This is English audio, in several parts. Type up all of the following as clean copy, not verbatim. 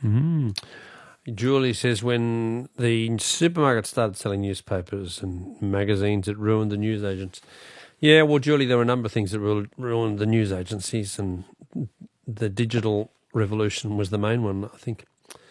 Julie says when the supermarket started selling newspapers and magazines, it ruined the newsagents. Yeah, well, Julie, there were a number of things that ruined the news agencies, and the digital revolution was the main one, I think.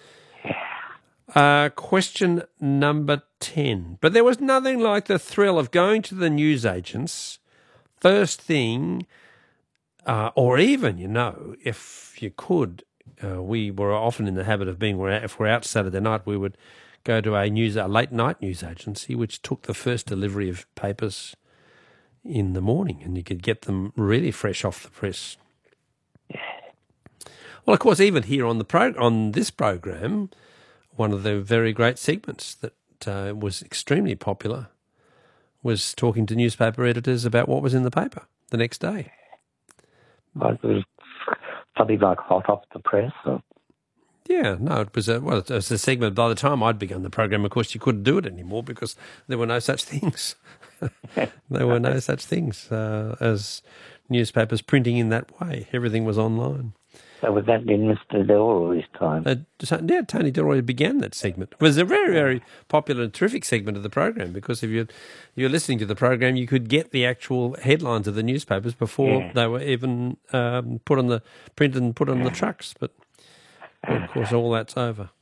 Question number 10. But there was nothing like the thrill of going to the newsagents first thing, or even, if you could, we were often in the habit of being, if we're out Saturday night, we would go to a late night news agency, which took the first delivery of papers in the morning, and you could get them really fresh off the press. Well, of course, even here on this program, one of the very great segments that was extremely popular was talking to newspaper editors about what was in the paper the next day. Well, it was something like hot off the press. Or... Yeah, no, it was a segment. By the time I'd begun the program, of course, you couldn't do it anymore because there were no such things. There were no such things as newspapers printing in that way. Everything was online. So was that in Mr. Delroy's time? Yeah, Tony Delroy began that segment. It was a very, very popular and terrific segment of the program because if you're listening to the program, you could get the actual headlines of the newspapers before they were even printed and put on the trucks. But, of course, all that's over.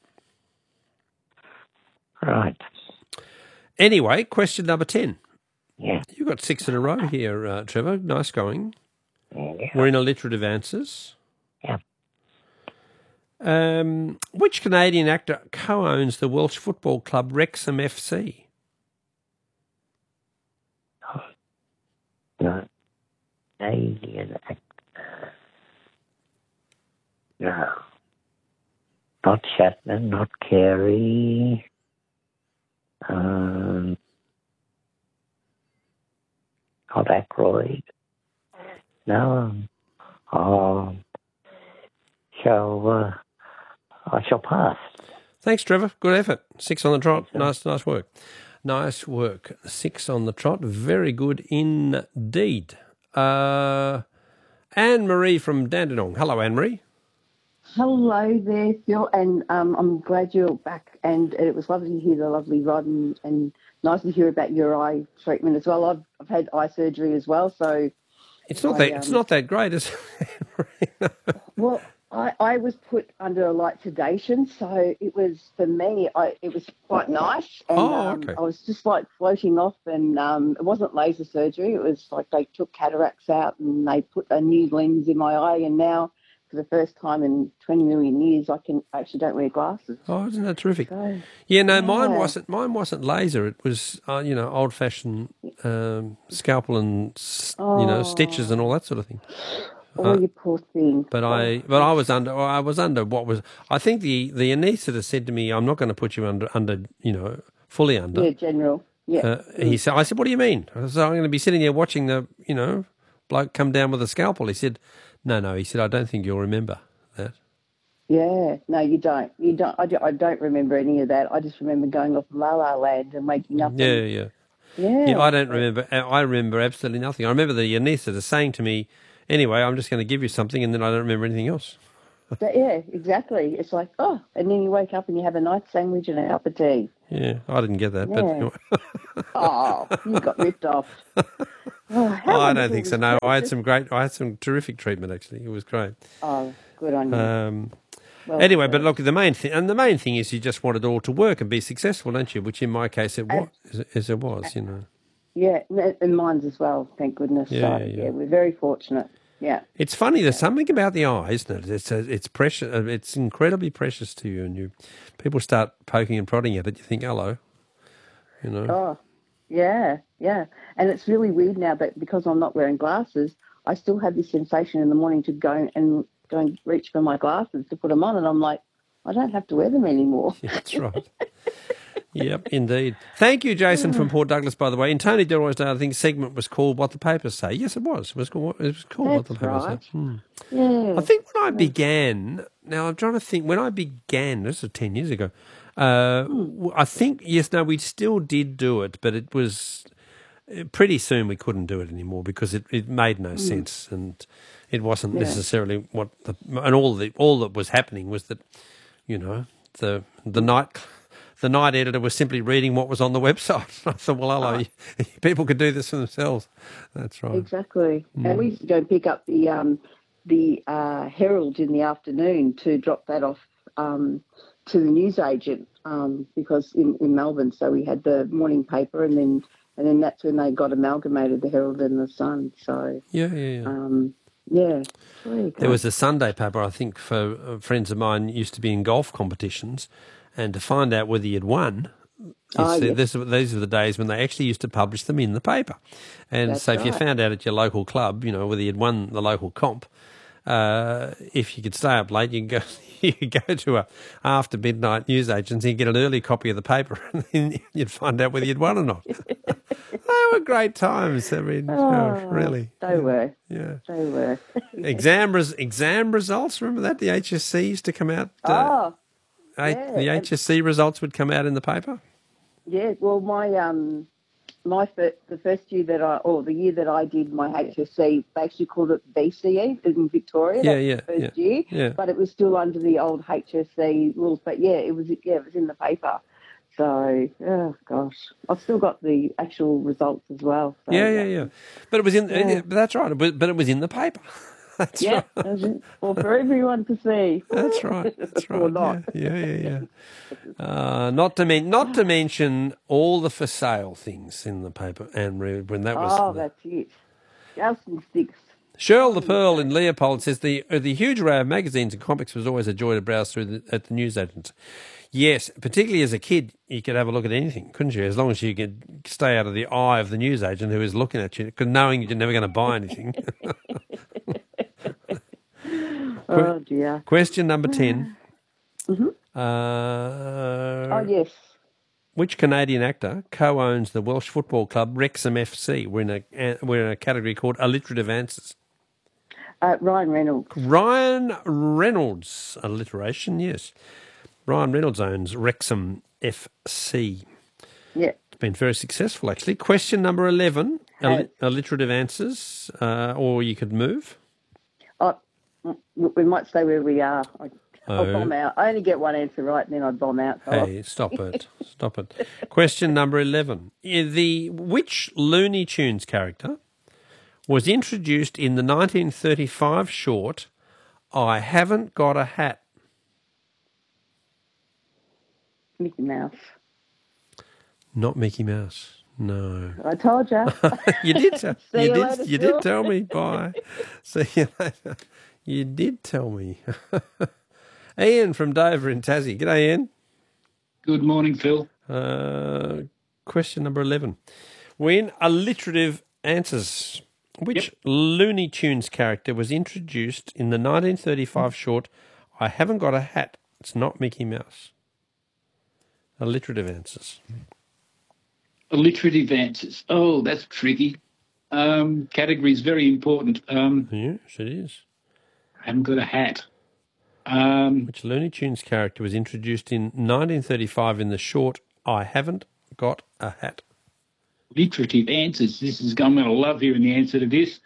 Right. Anyway, question number 10. Yeah. You got 6 in a row here, Trevor. Nice going. Yeah. We're in alliterative answers. Yeah. Which Canadian actor co-owns the Welsh football club Wrexham FC? No. Canadian actor. No. Not Shatner, not Carey. Not Aykroyd. No. I shall pass. Thanks, Trevor. Good effort. 6 on the trot. Nice work. Nice work. 6 on the trot. Very good indeed. Anne-Marie from Dandenong. Hello, Anne-Marie. Hello there, Phil, and I'm glad you're back, and it was lovely to hear the lovely Rod, and nice to hear about your eye treatment as well. I've had eye surgery as well, so... It's not that great, is it? Well, I was put under a light sedation, so it was, for me, it was quite nice. And, okay. I was just like floating off, and it wasn't laser surgery. It was like they took cataracts out and they put a new lens in my eye, and now, for the first time in 20 million years, I actually don't wear glasses. Oh, isn't that terrific? So, mine wasn't laser. It was, old-fashioned scalpel and, stitches and all that sort of thing. Oh, you poor thing. But I was under what was, I think the anaesthetist said to me, I'm not going to put you under, fully under. Yeah, general. Yeah. I said, what do you mean? I said, I'm going to be sitting there watching the, bloke come down with a scalpel. He said, no. He said, I don't think you'll remember that. Yeah. No, you don't. I don't remember any of that. I just remember going off La La Land and waking up. Yeah. I don't remember. I remember absolutely nothing. I remember the anaesthetist saying to me, anyway, I'm just going to give you something, and then I don't remember anything else. Yeah, exactly. It's like, and then you wake up and you have a nice sandwich and a cup of tea. Yeah, I didn't get that. Yeah. But you got ripped off. I don't think so. No, I had some terrific treatment actually. It was great. Oh, good on you. Anyway, but look, the main thing is you just want it all to work and be successful, don't you? Which in my case it was, Yeah, and mine's as well, thank goodness. Yeah, so, we're very fortunate. Yeah. It's funny. There's something about the eye, isn't it? It's precious. It's incredibly precious to you, and people start poking and prodding at it. You think, hello, Oh, yeah. And it's really weird now that because I'm not wearing glasses, I still have this sensation in the morning to go and reach for my glasses to put them on, and I'm like, I don't have to wear them anymore. Yeah, that's right. Yep, indeed. Thank you, Jason from Port Douglas, by the way. In Tony Delroy's day, I think segment was called What the Papers Say. Yes, it was. It was called What the Papers Say. Yeah. I think when I began, now I'm trying to think, when I began, this was 10 years ago, I think, we still did do it, but it was pretty soon we couldn't do it anymore because it made no sense, and it wasn't necessarily all that was happening was that the night editor was simply reading what was on the website. I thought, well, hello, people could do this for themselves. That's right. Exactly. And we used to go and pick up the Herald in the afternoon to drop that off to the newsagent because in Melbourne, so we had the morning paper and then that's when they got amalgamated, the Herald and the Sun. So yeah. There was a Sunday paper, I think, for friends of mine used to be in golf competitions, and to find out whether you'd won, these are the days when they actually used to publish them in the paper. And that's so if you found out at your local club, whether you'd won the local comp, if you could stay up late, you could go to a after midnight news agency and get an early copy of the paper, and then you'd find out whether you'd won or not. They were great times. I mean, really. They were. Yeah. They were. Exam results, remember that? The HSC used to come out. The HSC results would come out in the paper? Yeah, well, the first year the year that I did my HSC, they actually called it VCE in Victoria. The first year. Yeah. But it was still under the old HSC rules. But it was in the paper. So, oh gosh, I've still got the actual results as well. So, yeah. But it was in. That's right. But it was in the paper. That's right. Well, for everyone to see. That's right. Or not. Yeah. Not to mention all the for sale things in the paper, and when that was. Oh, that's it. Justin Sticks. Cheryl the Pearl in Leopold says the huge array of magazines and comics was always a joy to browse through at the newsagents. Yes, particularly as a kid, you could have a look at anything, couldn't you? As long as you could stay out of the eye of the newsagent who is looking at you, knowing you're never going to buy anything. Oh, dear. Question number 10. Mm-hmm. Yes. Which Canadian actor co-owns the Welsh football club Wrexham FC? We're in a category called alliterative answers. Ryan Reynolds. Ryan Reynolds. Alliteration, yes. Ryan Reynolds owns Wrexham FC. Yeah. It's been very successful, actually. Question number 11, alliterative answers, or you could move. We might stay where we are. I'll bomb out. I only get one answer right and then I bomb out. So hey, stop it. Stop it. Question number 11. Which Looney Tunes character was introduced in the 1935 short, I Haven't Got a Hat? Mickey Mouse. Not Mickey Mouse. No. I told you. You did. You did tell me. Bye. See you later. You did tell me. Ian from Dover in Tassie. G'day, Ian. Good morning, Phil. Question number 11. When alliterative answers, which Looney Tunes character was introduced in the 1935 short, I Haven't Got a Hat? It's not Mickey Mouse. Alliterative answers. Alliterative answers. Oh, that's tricky. Category is very important. Yes, it is. I haven't got a hat. Which Looney Tunes character was introduced in 1935 in the short, I Haven't Got a Hat? Alliterative answers. I'm going to love hearing the answer to this.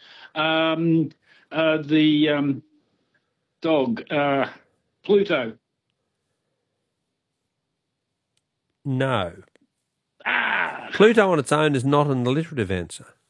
The dog, Pluto. No. Pluto on its own is not an alliterative answer.